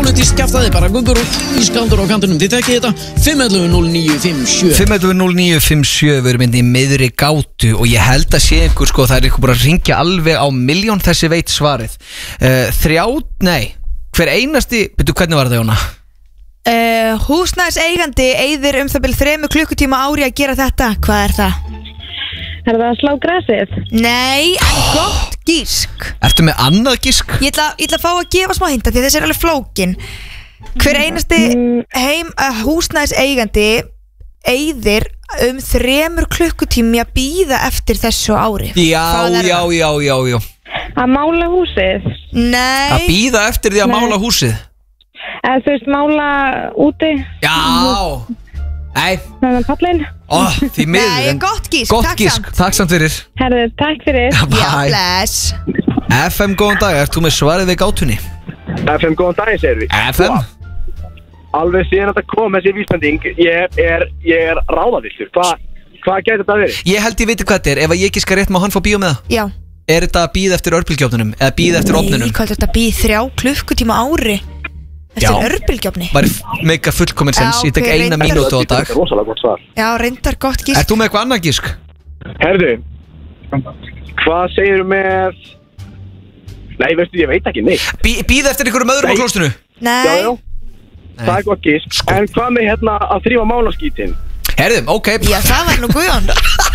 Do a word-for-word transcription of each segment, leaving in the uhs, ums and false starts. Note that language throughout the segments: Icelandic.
pólitískt kjaftaði, bara gungur og ískaldur á kantinum. Þið tekkið þetta fimm ellefu núll níu fimm sjö fimm ellefu núll níu fimm sjö. Við erum inn í miðri gátu og ég held að sé einhver sko, það er einhver bara að ringja alveg á miljón þessi veit svarið. uh, Þrjá, nei, hver einasti, betur hvernig var það Jóna? Uh, húsnæðiseigandi eyðir um það bil þremur klukkutíma ári að gera þetta. Hvað er það? Er það að slá grasið? Nei, en gott gísk. Ertu með annað gísk? Ég ætla, ég ætla að fá að gefa smá hinta því þessi er alveg flókin. Hver einasti heim uh, húsnæðiseigandi eyðir um þremur klukkutími að bíða eftir þessu ári. Já, já, já, já, já. Að mála húsið? Nei. Að bíða eftir því að Nei. mála húsið? Eða þú veist, mála úti? Já. Nei. Þannig að pallin? Ó, því miður. Nei, en- gott gísk, Gott takk gísk, samt. takk samt fyrir. Herðu, takk fyrir. Já, Já, bye. bless. F M, góðan dag, ert þú með svarið við gátunni? F M, góðan dag, segir við. F M? Alveg síðan þetta kom þessi vísbending, ég er, ég er ráðavillur. Hva, hvað getur þetta verið? Ég held ég viti hvað þetta er, ef að ég giska rétt má hann fá bíó með það? Já. Er þetta að bíða eftir örbylgjófnunum eða bíða eftir ofnunum? Nei, hvað er þetta að bíða þrjá klukkutíma ári eftir Já. örbylgjófni? Var mega fullkomin sens, Já, ég tek ok, eina reyndar. mínútu á dag. Þetta er rosalega gott svar. Já, reyndar gott gísk. Ert þú með eitthvað annað gísk? Herðu, hvað segirðu með... Nei, veistu, ég veit ekki neitt. Bí, Bíða eftir einhverjum öðrum á Nei. klóstinu? Nei. Já, já, það er gott gísk. En hvað með hérna að þrýfa málaskítinn? Herðu, ok. Já, það var nú Guðjón.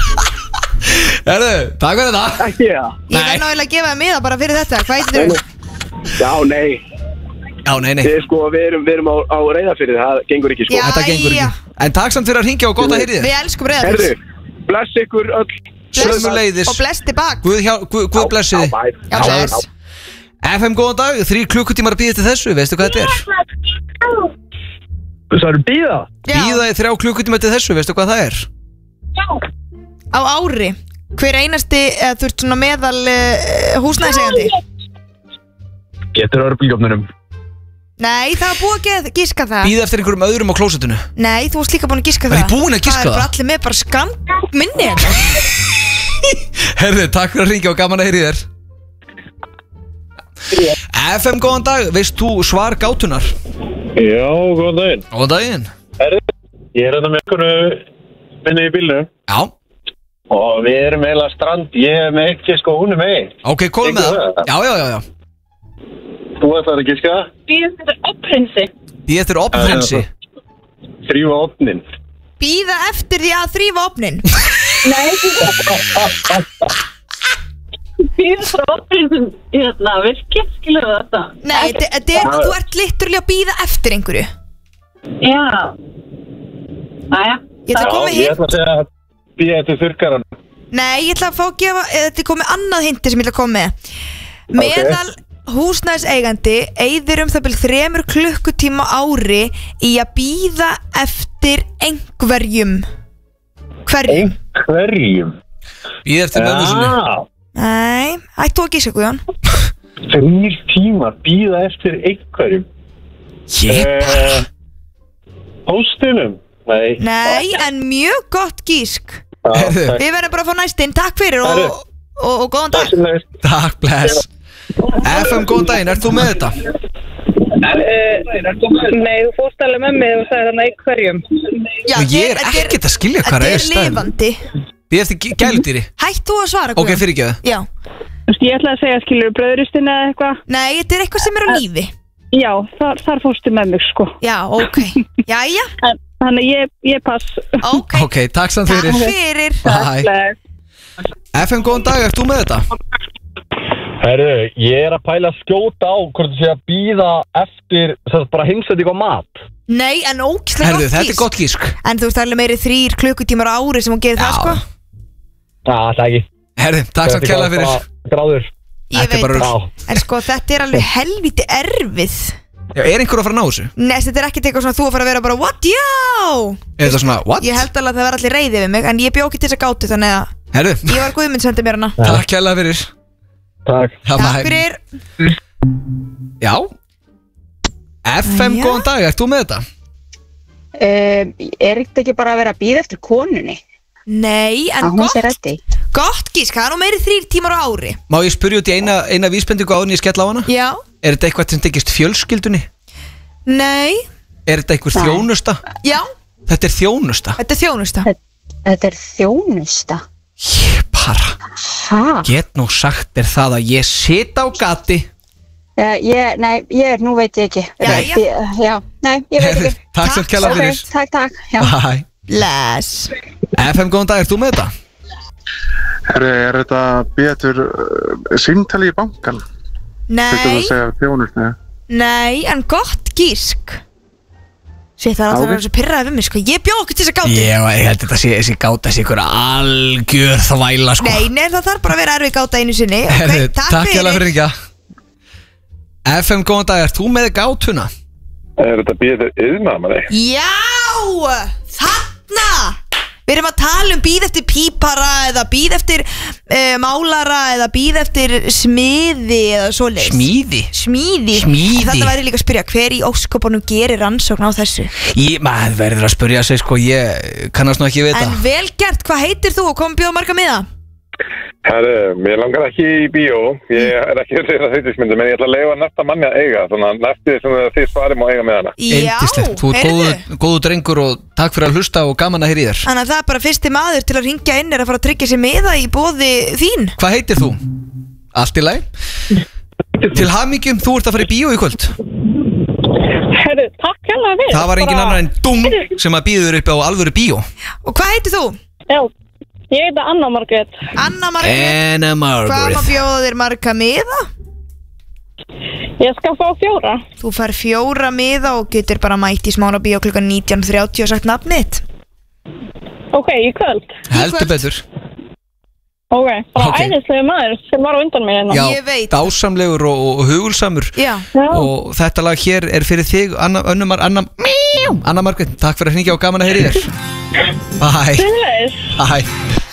Herðu, takk fyrir það. Ekki það? Ég verð náðilega að gefa það miða bara fyrir þetta. Hvað heitir þú? Já, nei. Já, nei, nei. Við, sko, við erum, við erum á, á reyðafyrði, það gengur ekki, sko. Já. Þetta gengur Jæja. ekki. En takk samt fyrir að ringja og gott að heyri þér. Við elskum Herðu, Breiðafjörð. bless ykkur öll. Sömuleiðis. Og bless tilbak. Guð, hjá, Guð, Guð blessi þið. bye. Já, bless. F M, góðan dag, þrý klukkutímar að bíða til þessu, veistu hvað þetta er? Það eru bíða? Já. Bíða í þrjá klukkutímar til þessu, veistu hvað það er? Á ári. Hver einasti, eða þú ert svona meðal uh, húsnæðiseigandi? Getur örbylgjófnunum. Nei, það var búið að geð- giska það. Bíða eftir einhverjum öðrum á klósettinu. Nei, þú varst líka búin að giska Var það. ég búin að giska Það er bara það? allir með bara skam minni hérna. Herðu, takk fyrir að ringja og gaman að heyri þér. F M, góðan dag, veist þú svar gátunar? Já, góðan daginn. Góðan daginn. Herri, ég er hérna með einhverju minni í bílnu Já, og við erum eiginlega strand, ég er með ekki sko, hún er með einn. ok, komum með Gengur það. það? Já, já, já, já. Þú ætlar að giska það? Býðum þetta oprinsi. Bíða eftir opnhreinsi. Þrýfa opnin. Bíða eftir því að þrýfa opnin. Býðum þetta oprinsi. Hérna, virkið, skilur þetta? Nei, þetta þetta er, þú ert liturlega að bíða eftir einhverju. Já. Æja. Ég ætla að koma ég hint. ætla að segja að býða eftir þurrkaran. Nei, ég ætla að fá að gefa, eða þetta er komið annað hindi sem ég ætla að koma með. Meðal húsnæðiseigandi eyðir um það bil þremur klukkutíma á ári í að bíða eftir einhverjum. Hverjum? Einhverjum. Bíða eftir mömmu sinni. Já. Nei, ættu að gíska Guðjón. Þrýr tímar býða eftir einhverjum. Ég Eh, Póstinum? Nei. Nei, en mjög gott gísk. Já, Heyrðu. takk. Við verðum bara að fá næstinn, takk fyrir og, Herru. og, og góðan dag. Takk sem leiðist. Takk, bless. F M, góðan daginn, ert þú með þetta? Nei, þú fórst alveg með mig og sagði þannig einhverjum. Já, Ég er þetta ekkert að skilja hvað Þetta er er staðan. lifandi. Bíða eftir gæ- gæludýri. Hætt þú að svara Ok, Guðjón. fyrirgefðu. Já, Þú veist, ég ætlaði að segja, skilur bröðristin eða eitthvað. nei, þetta er eitthvað sem er á lífi. Já, þar, þar fórstu með mig, sko. Já, ok. Jæja, En, þannig ég, ég pass. ok. Ok, takk samt Takk fyrir. fyrir. Bye. Bless. F M, góðan dag, ert þú með þetta? Herru, ég er að pæla að skjóta á hvort þú sé að býða eftir sem sagt, bara heimsending á mat. Nei, en ógislega Herðu, gott þetta er gísk. gott gísk. En þú veist alveg meiri þrýr klukkutímar á ári sem hún gerir það, Já. sko. Já, það ekki. Herðu, takk samt kærlega fyrir. Gráður. Ég Þetta er veit bara það. rugl. En sko, þetta er alveg helviti erfið. Já, er einhver að fara að ná þessu? Nei, þetta er ekkert eitthvað svona þú að fara að vera bara what, já. Er þetta svona, what? Ég held alveg að það var allir reyði við mig, en ég bjó ekki til þess að gátu, þannig að Herðu, ég var Guðmund sendi mér hana. takk kærlega fyrir. Takk. Takk fyrir. Já. F M, Já. góðan dag, ert þú með þetta? Uh, er þetta ekki bara að vera að býða eftir konunni? Nei, en Að hún sé gott, reddi? gott gísk, það er nú meiri þrýr tímar á ári. Má ég spyrja út í eina, eina vísbendingu áður en ég skella á hana? Já. Er þetta eitthvað sem tekist fjölskyldunni? Nei. Er þetta einhver þjónusta? Já. Þetta er þjónusta? Þetta er þjónusta. Þetta er þjónusta. Ég bara Hæ? Get nú sagt er það að ég sit á gati. Uh, ég, nei, ég, nú veit ég ekki. Jæja. Ég- Já, nei, ég veit ekki. Takk sem kjalla Ok, fyrir. takk, takk. Já. Bye. Bless. F M, góðan dag, er þú með þetta? Herri, er þetta betur uh, símtali í bankan? Þetta Nei. að segja þjónustu. Nei, en gott gísk. Sér það er alltaf Ok. að vera svo pirraði við mig sko. Ég bjóð okkur til þess að gáta. Ég, ég held þetta sé, þessi gáta sé ykkur algjör þvæla sko. Nei, nei, það þarf bara að vera erfið gáta einu sinni. Herri, Ok, takk, takk hérlega fyrir ekki. F M, góðan dag, er þú með gátuna? Er þetta betur iðnaðarmanni? Já, þarna. Við erum að tala um bíð eftir pípara eða bíð eftir uh, málara eða bíð eftir smiði eða svoleiðis. Smíði? Smíði. Smíði. En þetta væri líka að spyrja hver í óskopunum gerir rannsókn á þessu. Ég, maður verður að spyrja sig sko, ég kannast nú ekki við En þetta. vel gert, hvað heitir þú og kom bjóða marga miða? Herri, mér langar ekki í bíó. Ég er ekki að segja þýttismyndum, en ég ætla að leifa næsta manni að eiga. Þannig að næstu sem þið svarum og eiga með hana. Yndislegt, þú ert góður, góður drengur og takk fyrir að hlusta og gaman að heyra í þér. Þannig að það er bara fyrsti maður til að ringja inn er að fara að tryggja sér miða í boði þín. Hvað heitir þú? Allt í lagi? Til hamingjum, þú ert að fara í bíó í kvöld. Herru, takk hérlega við. Það var engin annar en Dung sem að býður upp á alvöru bíó. Og hvað heitir þú? Já, ég heiti Anna Margrét. Anna Margrét. Anna Hvað má Margrét. bjóða þér marga miða? Ég skal fá fjóra. Þú fær fjóra miða og getur bara mætt í smána bíó klukkan nítján þrjátíu og sagt nafnið. Ok, í kvöld. Heldur betur. Ok, bara Ok. æðislegu maður sem var á undan mér hérna. Já, Ég veit. dásamlegur og, og hugulsamur. Já. Já. Og þetta lag hér er fyrir þig, Anna, Önnumar, Anna, Anna Margrét. Takk fyrir að hringja og gaman að heyra í þér. Bye. Sömuleiðis. Bye.